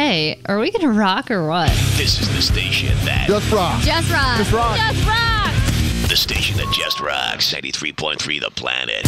say, are we going to rock or what? This is the station that Just rock. Just rock. Just rock. Just rock. The station that just rocks. 93.3 The Planet.